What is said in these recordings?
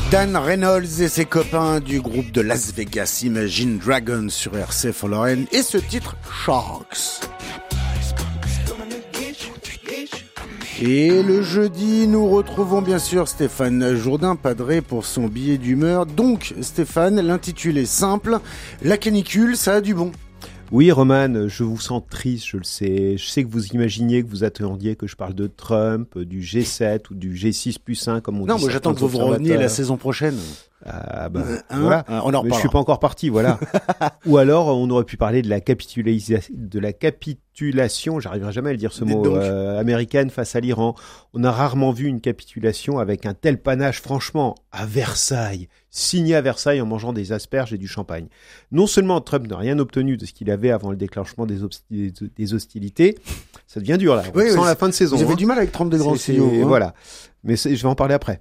Dan Reynolds et ses copains du groupe de Las Vegas Imagine Dragons sur RCF Lorraine et ce titre Sharks. Et le jeudi, nous retrouvons bien sûr Stéphane Jourdain, padré pour son billet d'humeur. Donc Stéphane, l'intitulé simple, la canicule, ça a du bon. Oui, Roman, je vous sens triste, je le sais. Je sais que vous imaginiez, que vous attendiez que je parle de Trump, du G7 ou du G6+1, comme on dit. Non, moi j'attends que vous reveniez la saison prochaine. Voilà. On en mais je suis pas encore parti, voilà. Ou alors, on aurait pu parler de la capitulation, j'arriverai jamais à le dire ce mot, américaine face à l'Iran. On a rarement vu une capitulation avec un tel panache, franchement, à Versailles, signé à Versailles en mangeant des asperges et du champagne. Non seulement Trump n'a rien obtenu de ce qu'il avait avant le déclenchement des hostilités, ça devient dur là, sans la fin de saison. Vous avez du mal avec Trump de Grand CEO. Voilà, mais je vais en parler après.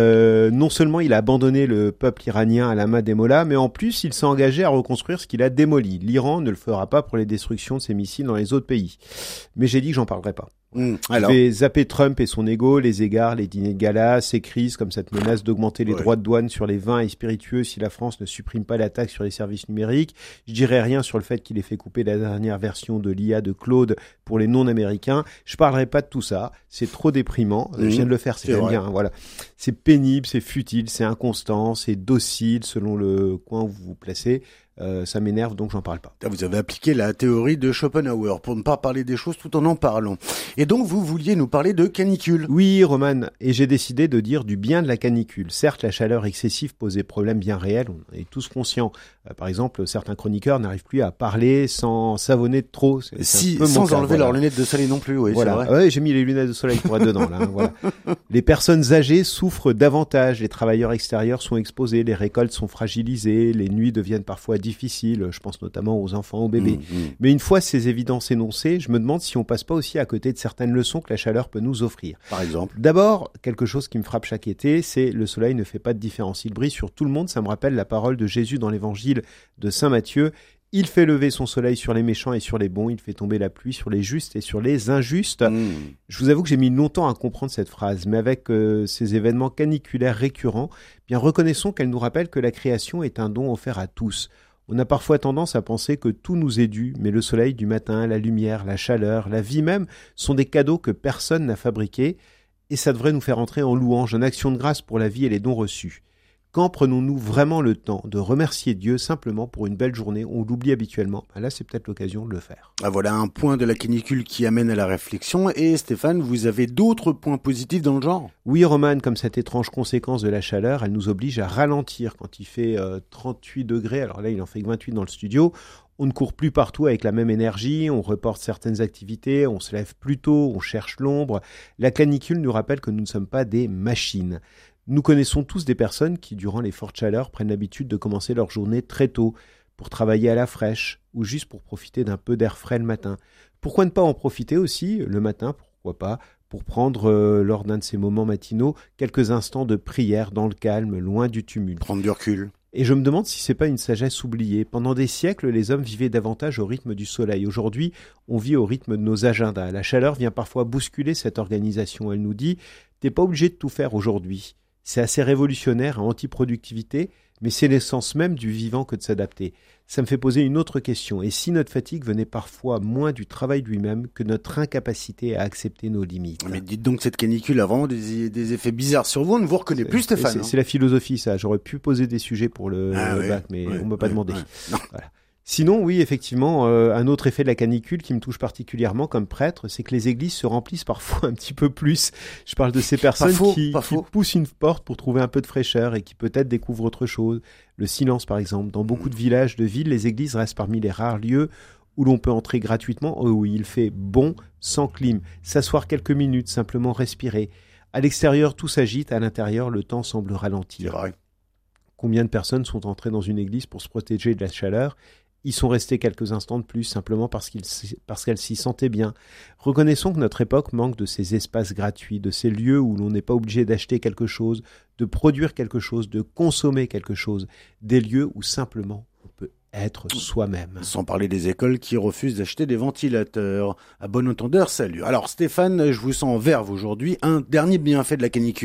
Non seulement il a abandonné le peuple iranien à la main des mollahs, mais en plus il s'est engagé à reconstruire ce qu'il a démoli. L'Iran ne le fera pas pour les destructions de ses missiles dans les autres pays. Mais j'ai dit que j'en parlerai pas. Alors. Je vais zapper Trump et son ego, les égards, les dîners de gala, ces crises comme cette menace d'augmenter les droits de douane sur les vins et spiritueux si la France ne supprime pas la taxe sur les services numériques. Je dirai rien sur le fait qu'il ait fait couper la dernière version de l'IA de Claude pour les non-américains. Je parlerai pas de tout ça. C'est trop déprimant. Je viens de le faire, c'est bien. Voilà. C'est pénible, c'est futile, c'est inconstant, c'est docile selon le coin où vous vous placez. Ça m'énerve, donc j'en parle pas. Vous avez appliqué la théorie de Schopenhauer pour ne pas parler des choses tout en parlant. Et donc vous vouliez nous parler de canicule. Oui, Roman, et j'ai décidé de dire du bien de la canicule. Certes, la chaleur excessive pose des problèmes bien réels, on est tous conscients. Par exemple, certains chroniqueurs n'arrivent plus à parler sans savonner de trop. Sans enlever leurs lunettes de soleil non plus, oui, voilà. C'est vrai. Ouais, j'ai mis les lunettes de soleil pour être dedans, là. Voilà. Les personnes âgées souffrent davantage, les travailleurs extérieurs sont exposés, les récoltes sont fragilisées, les nuits deviennent parfois difficiles, je pense notamment aux enfants, aux bébés. Mais une fois ces évidences énoncées, je me demande si on passe pas aussi à côté de certaines leçons que la chaleur peut nous offrir. Par exemple. D'abord, quelque chose qui me frappe chaque été, c'est le soleil ne fait pas de différence. Il brille sur tout le monde, ça me rappelle la parole de Jésus dans l'évangile de Saint Matthieu. Il fait lever son soleil sur les méchants et sur les bons, il fait tomber la pluie sur les justes et sur les injustes. Je vous avoue que j'ai mis longtemps à comprendre cette phrase, mais avec ces événements caniculaires récurrents, bien reconnaissons qu'elle nous rappelle que la création est un don offert à tous. On a parfois tendance à penser que tout nous est dû, mais le soleil du matin, la lumière, la chaleur, la vie même sont des cadeaux que personne n'a fabriqués, et ça devrait nous faire entrer en louange, en action de grâce pour la vie et les dons reçus. Quand prenons-nous vraiment le temps de remercier Dieu simplement pour une belle journée? On l'oublie habituellement. Là, c'est peut-être l'occasion de le faire. Voilà un point de la canicule qui amène à la réflexion. Et Stéphane, vous avez d'autres points positifs dans le genre? Oui, Roman, comme cette étrange conséquence de la chaleur, elle nous oblige à ralentir quand il fait 38 degrés. Alors là, il en fait 28 dans le studio. On ne court plus partout avec la même énergie, on reporte certaines activités, on se lève plus tôt, on cherche l'ombre. La canicule nous rappelle que nous ne sommes pas des machines. Nous connaissons tous des personnes qui, durant les fortes chaleurs, prennent l'habitude de commencer leur journée très tôt pour travailler à la fraîche ou juste pour profiter d'un peu d'air frais le matin. Pourquoi ne pas en profiter aussi le matin, pourquoi pas, pour prendre, lors d'un de ces moments matinaux, quelques instants de prière dans le calme, loin du tumulte. Prendre du recul. Et je me demande si c'est pas une sagesse oubliée. Pendant des siècles, les hommes vivaient davantage au rythme du soleil. Aujourd'hui, on vit au rythme de nos agendas. La chaleur vient parfois bousculer cette organisation. Elle nous dit « t'es pas obligé de tout faire aujourd'hui ». C'est assez révolutionnaire, anti-productivité, mais c'est l'essence même du vivant que de s'adapter. Ça me fait poser une autre question. Et si notre fatigue venait parfois moins du travail lui-même que notre incapacité à accepter nos limites? Mais dites donc, cette canicule a vraiment des effets bizarres sur vous. On ne vous reconnaît plus, Stéphane. C'est la philosophie, ça. J'aurais pu poser des sujets pour le bac, mais on m'a pas demandé. Voilà. Sinon, oui, effectivement, un autre effet de la canicule qui me touche particulièrement comme prêtre, c'est que les églises se remplissent parfois un petit peu plus. Je parle de ces personnes qui poussent une porte pour trouver un peu de fraîcheur et qui peut-être découvrent autre chose. Le silence, par exemple. Dans beaucoup de villages, de villes, les églises restent parmi les rares lieux où l'on peut entrer gratuitement, où il fait bon, sans clim. S'asseoir quelques minutes, simplement respirer. À l'extérieur, tout s'agite. À l'intérieur, le temps semble ralentir. C'est vrai. Combien de personnes sont entrées dans une église pour se protéger de la chaleur ? Ils sont restés quelques instants de plus, simplement parce qu'elles s'y sentaient bien. Reconnaissons que notre époque manque de ces espaces gratuits, de ces lieux où l'on n'est pas obligé d'acheter quelque chose, de produire quelque chose, de consommer quelque chose. Des lieux où simplement on peut être soi-même. Sans parler des écoles qui refusent d'acheter des ventilateurs. À bon entendeur, salut. Alors Stéphane, je vous sens en verve aujourd'hui. Un dernier bienfait de la canicule.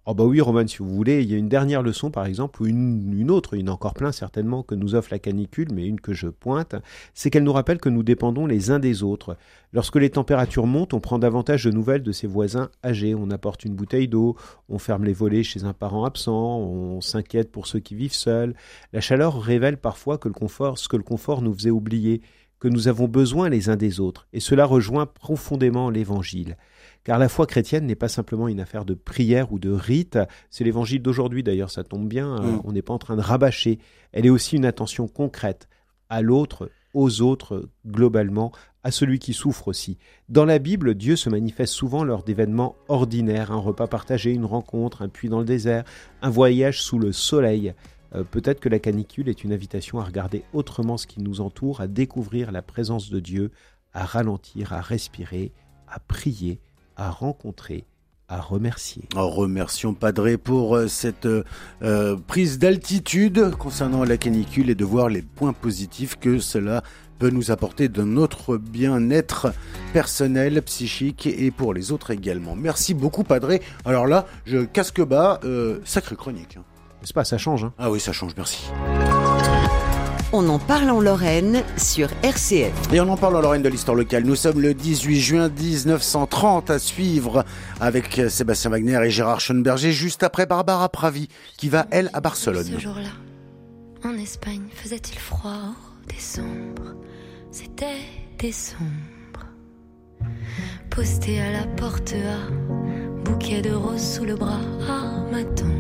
Oh bah oui, Roman, si vous voulez, il y a une dernière leçon, par exemple, ou une autre, il y en a encore plein certainement, que nous offre la canicule, mais une que je pointe, c'est qu'elle nous rappelle que nous dépendons les uns des autres. Lorsque les températures montent, on prend davantage de nouvelles de ses voisins âgés, on apporte une bouteille d'eau, on ferme les volets chez un parent absent, on s'inquiète pour ceux qui vivent seuls. La chaleur révèle parfois ce que le confort nous faisait oublier, que nous avons besoin les uns des autres, et cela rejoint profondément l'Évangile. Car la foi chrétienne n'est pas simplement une affaire de prière ou de rite, c'est l'Évangile d'aujourd'hui d'ailleurs, ça tombe bien, on n'est pas en train de rabâcher, elle est aussi une attention concrète à l'autre, aux autres, globalement, à celui qui souffre aussi. Dans la Bible, Dieu se manifeste souvent lors d'événements ordinaires, un repas partagé, une rencontre, un puits dans le désert, un voyage sous le soleil. Peut-être que la canicule est une invitation à regarder autrement ce qui nous entoure, à découvrir la présence de Dieu, à ralentir, à respirer, à prier, à rencontrer, à remercier. Remercions Padre pour cette prise d'altitude concernant la canicule et de voir les points positifs que cela peut nous apporter de notre bien-être personnel, psychique et pour les autres également. Merci beaucoup Padre. Alors là, je casque bas, sacrée chronique. C'est pas, ça change. Ah oui, ça change, merci. On en parle en Lorraine sur RCF. Et on en parle en Lorraine de l'histoire locale. Nous sommes le 18 juin 1930 à suivre avec Sébastien Wagner et Gérard Schoenberger, juste après Barbara Pravi qui va, elle, à Barcelone. Ce jour-là, en Espagne, faisait-il froid? Décembre, c'était décembre. Posté à la porte A, bouquet de roses sous le bras. Ah, ma tante